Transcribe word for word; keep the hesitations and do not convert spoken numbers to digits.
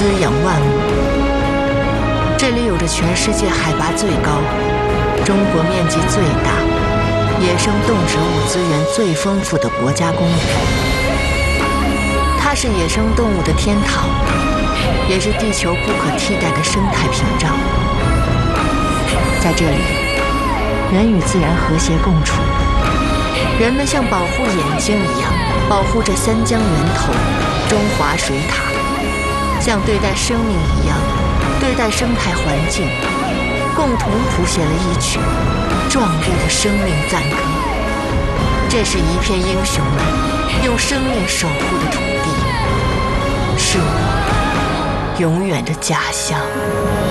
滋养万物。这里有着全世界海拔最高、中国面积最大、野生动植物资源最丰富的国家公园。它是野生动物的天堂，也是地球不可替代的生态屏障。在这里，人与自然和谐共处，人们像保护眼睛一样保护着三江源头中华水塔，像对待生命一样对待生态环境，共同谱写了一曲壮丽的生命赞歌。这是一片英雄们用生命守护的土地，是我永远的家乡。